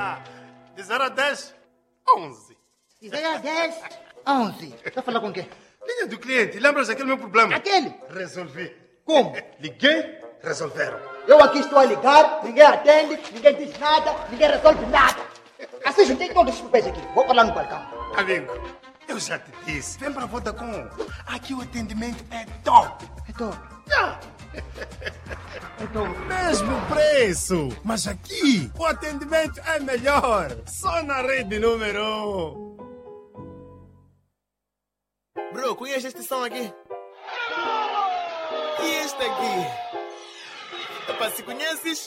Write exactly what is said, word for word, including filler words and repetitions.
De zero a dez, onze. De zero a dez, onze. Está a falar com quem? Linha do cliente, lembras daquele meu problema? Aquele? Resolvi. Como? Liguei, resolveram. Eu aqui estou a ligar, ninguém atende, ninguém diz nada, ninguém resolve nada. Assim, juntei todos os papéis aqui. Vou falar no balcão. Amigo, eu já te disse, vem para Vodacom. Aqui o atendimento é top. É top. Ah. Então, Mesmo preço, mas aqui o atendimento é melhor. Só na rede número um. Bro, conhece este som aqui? E este aqui? Epá, se conheces,